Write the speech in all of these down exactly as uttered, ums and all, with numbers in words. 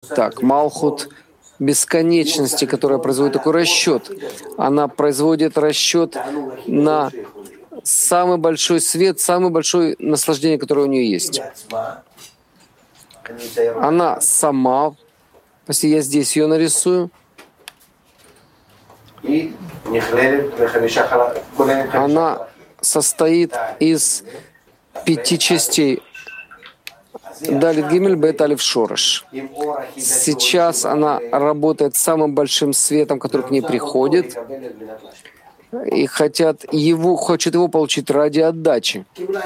Так, Малхут бесконечности, которая производит такой расчет, она производит расчет на самый большой свет, самое большое наслаждение, которое у нее есть. Она сама, если я здесь ее нарисую, она состоит из пяти частей. Далит Гимель, Бет Алиф Шореш. Сейчас она работает самым большим светом, который к ней приходит, и хотят его, хочет его получить ради отдачи.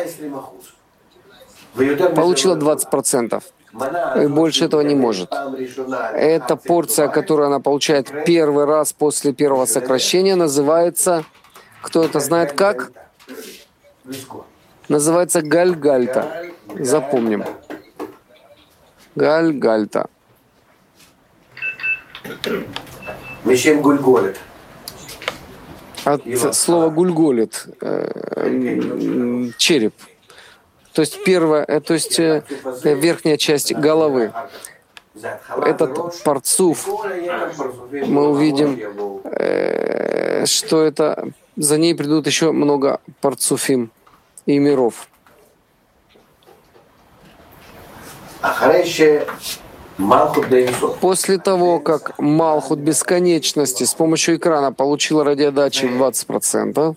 Получила двадцать процентов. И больше этого не может. Эта порция, которую она получает первый раз после первого сокращения, называется, кто это знает как? Называется Гальгальта. Запомним. Гальгальта. От слова гульголит, э, череп. То есть первая, э, то есть э, верхняя часть головы. Этот парцуф, мы увидим, э, что это за ней придут еще много парцуфим и миров. После того, как Малхут бесконечности с помощью экрана получила радиодачи двадцать процентов,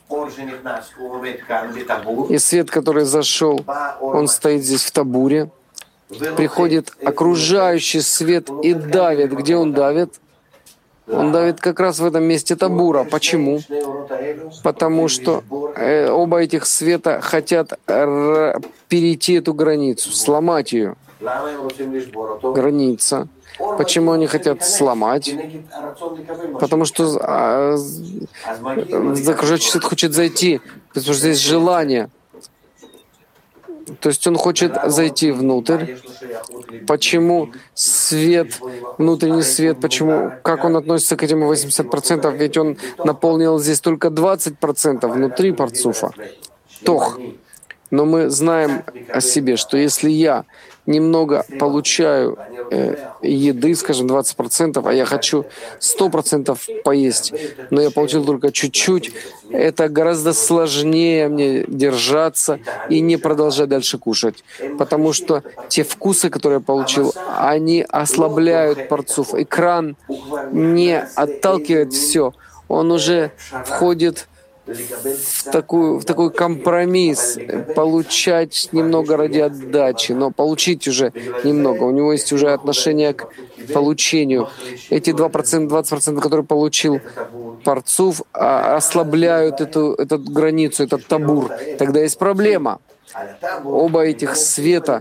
и свет, который зашел, он стоит здесь в табуре, приходит окружающий свет и давит. Где он давит? Он давит как раз в этом месте табура. Почему? Потому что э, оба этих света хотят р- перейти эту границу, сломать ее. Граница. Почему они хотят сломать? Потому что а, окружающий свет хочет зайти, потому что здесь желание. То есть он хочет зайти внутрь. Почему свет, внутренний свет, почему, как он относится к этим восемьдесят процентов? Ведь он наполнил здесь только двадцать процентов внутри парцуфа. Тох. Но мы знаем о себе, что если я немного получаю э, еды, скажем, двадцать процентов, а я хочу сто процентов поесть, но я получил только чуть-чуть, это гораздо сложнее мне держаться и не продолжать дальше кушать. Потому что те вкусы, которые я получил, они ослабляют парцуф. Экран не отталкивает все, он уже входит в, такую, в такой компромисс, получать немного ради отдачи, но получить уже немного. У него есть уже отношение к получению. Эти два процента, двадцать процентов, которые получил парцуф, ослабляют эту, эту границу, этот табур. Тогда есть проблема. Оба этих света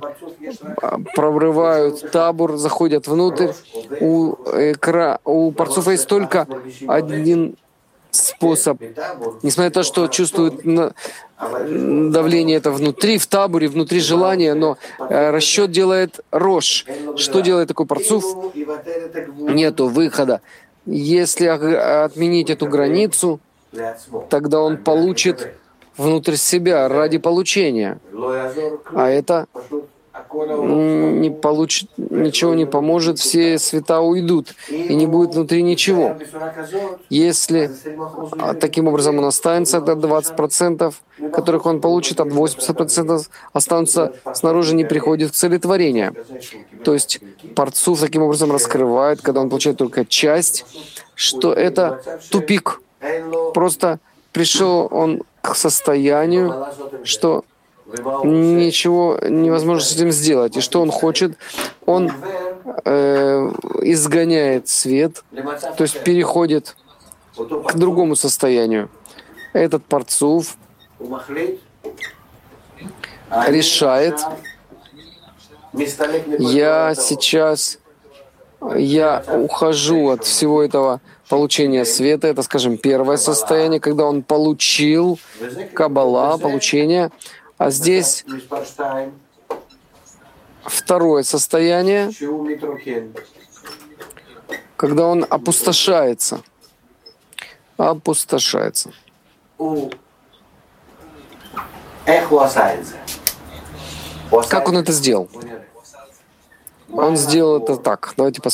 прорывают табур, заходят внутрь. У, экра... у парцуфа есть только один способ, несмотря на то, что чувствует давление это внутри, в табуре, внутри желания, но расчет делает рош. Что делает такой парцуф? Нету выхода. Если отменить эту границу, тогда он получит внутрь себя ради получения. А это не получит, ничего не поможет, все света уйдут, и не будет внутри ничего. Если таким образом он останется, то двадцать процентов, которых он получит, а восемьдесят процентов останутся снаружи, не приходит к целетворению. То есть парцуф таким образом раскрывает, когда он получает только часть, что это тупик. Просто пришел он к состоянию, что ничего невозможно с этим сделать. И что он хочет? Он э, изгоняет свет, то есть переходит к другому состоянию. Этот парцуф решает: я сейчас я ухожу от всего этого получения света. Это, скажем, первое состояние, когда он получил каббала, получение. А здесь второе состояние, когда он опустошается. Опустошается. Как он это сделал? Он сделал это так. Давайте посмотрим.